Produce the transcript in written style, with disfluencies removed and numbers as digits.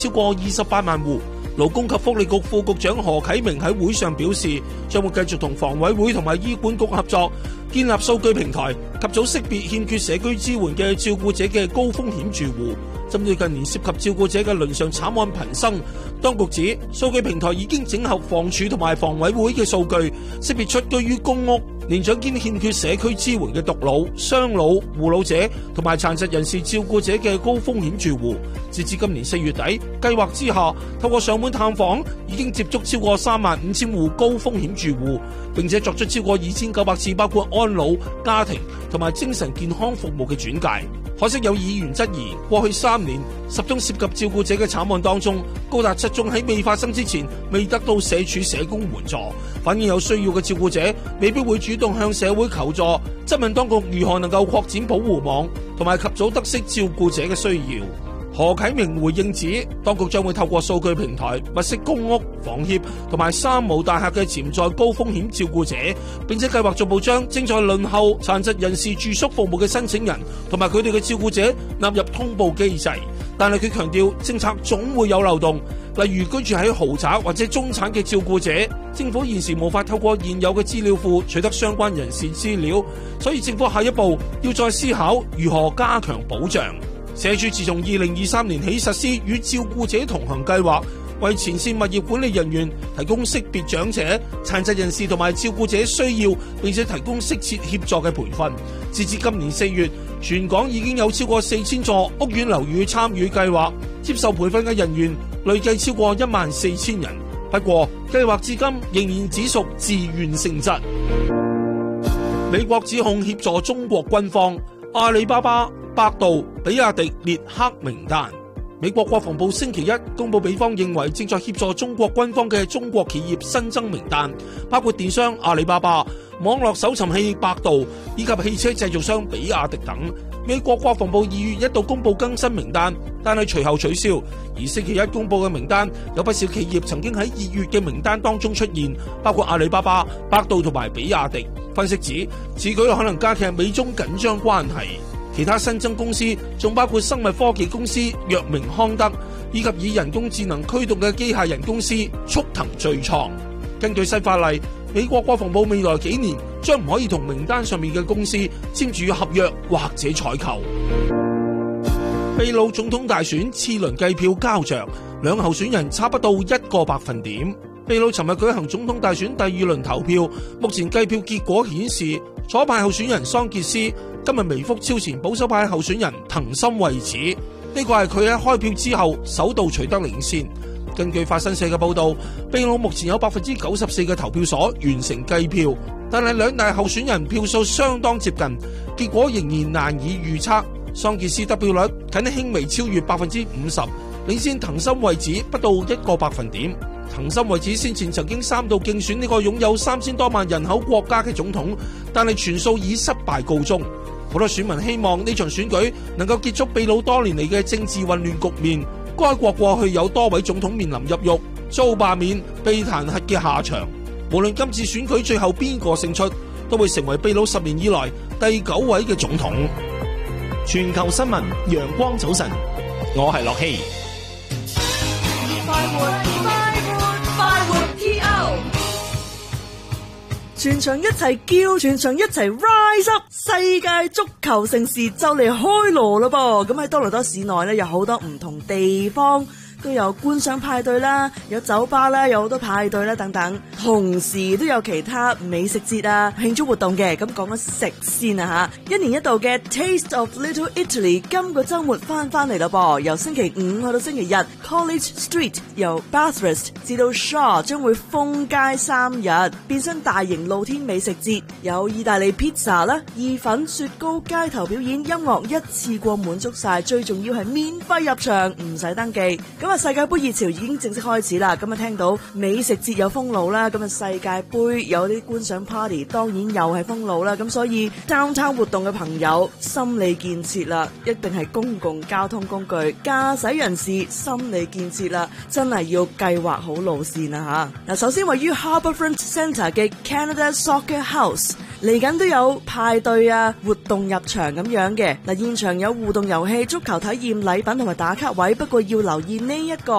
超過28萬戶。勞工及福利局副局長何啟明喺會上表示，將會繼續同房委會同埋醫管局合作，建立數據平台，及早識別欠缺社區支援嘅照顧者嘅高風險住戶。針對近年涉及照顧者嘅倫常慘案頻生，當局指數據平台已經整合房署同埋房委會嘅數據，識別出居於公屋、年長兼欠缺社區支援嘅獨老、雙老、護老者同埋殘疾人士照顧者嘅高風險住戶。截至今年4月底，計劃之下透過上門探訪，已經接觸超過35000戶高風險住戶，並且作出超過2900次包括安老、家庭同埋精神健康服務嘅轉介。可惜有議員質疑，過去3年10宗涉及照顧者嘅慘案當中，高達7宗喺未發生之前未得到社署社工援助，反映有需要嘅照顧者未必會主動向社會求助，質問當局如何能夠擴展保護網，同埋及早得悉照顧者嘅需要。何啟明回應指，當局將會透過數據平台物色公屋、房協同埋三無大廈嘅潛在高風險照顧者，並且計劃逐步將正在輪候殘疾人士住宿服務嘅申請人同埋佢哋嘅照顧者納入通報機制。但係佢強調，政策總會有漏洞，例如居住喺豪宅或者中產嘅照顧者，政府現時無法透過現有嘅資料庫取得相關人士資料，所以政府下一步要再思考如何加強保障。社署自從2023年起實施與照顧者同行計劃，為前線物業管理人員提供識別長者、殘疾人士同埋照顧者需要，並且提供適切協助嘅培訓。截至今年4月，全港已經有超過4000座屋苑樓宇參與計劃，接受培訓嘅人員累計超過14000人。不過，計劃至今仍然只屬自願性質。美國指控協助中國軍方，阿里巴巴、百度、比亞迪列黑名單。美國國防部星期一公布美方認為正在協助中國軍方嘅中國企業新增名單，包括電商阿里巴巴、網絡搜尋器百度以及汽車製造商比亞迪等。美國國防部2月1度公布更新名單，但係隨後取消。而星期一公布嘅名單有不少企業曾經喺2月嘅名單當中出現，包括阿里巴巴、百度同埋比亞迪。分析指，此舉可能加劇美中緊張關係。其他新增公司仲包括生物科技公司藥明康德，以及以人工智能驅動嘅機械人公司速騰最創。根據新法例，美國國防部未來幾年將唔可以同名單上面嘅公司簽署合約或者採購。秘魯總統大選次輪計票膠着，兩候選人差不到1個百分點。秘魯尋日舉行總統大選第2輪投票，目前計票結果顯示，左派候選人桑傑斯今日微幅超前保守派候選人藤森惠子，呢個係佢喺開票之後首度取得領先。根據法新社嘅報道，秘魯目前有94%嘅投票所完成計票，但係兩大候選人票數相當接近，結果仍然難以預測。桑傑斯得票率僅輕微超越50%，領先藤森惠子不到1個百分點。藤森惠子先前曾經3度競選呢個擁有3000多萬人口國家嘅總統，但係全數以失敗告終。好多選民希望呢場選舉能夠結束秘魯多年嚟嘅政治混亂局面。該國過去有多位總統面臨入獄、遭罷免、被彈劾嘅下場。無論今次選舉最後邊個勝出，都會成為秘魯10年以來第9位嘅總統。 全球新聞，陽光早晨，我係樂希。 全場一齊叫，全場一齊 rise up！世界足球盛事就嚟開鑼啦噃！咁喺多倫多市內咧，有好多唔同地方都有觀賞派對啦，有酒吧啦，有好多派對啦等等，同時都有其他美食節啊、慶祝活動嘅。咁講緊食先啊吓，1年1度嘅 Taste of Little Italy 今個周末翻嚟啦噃，由星期5去到星期日 ，College Street 由 Bathurst 至到 Shaw 將會封街3日，變身大型露天美食節，有意大利 pizza 啦、意粉、雪糕、街頭表演、音樂一次過滿足晒，最重要係免費入場，唔使登記。咁世界盃熱潮已經正式開始啦，咁聽到美食節有封路啦，咁世界盃有啲觀賞 party， 當然又係封路啦，咁所以 downtown 活動嘅朋友心理建設啦，一定係公共交通工具駕駛人士心理建設啦，真係要計劃好路線啦吓。嗱，首先位於 Harbourfront Centre 嘅 Canada Soccer House 嚟緊都有派對啊、活動入場咁樣嘅。嗱，現場有互動遊戲、足球體驗、禮品同埋打卡位，不過要留意呢一個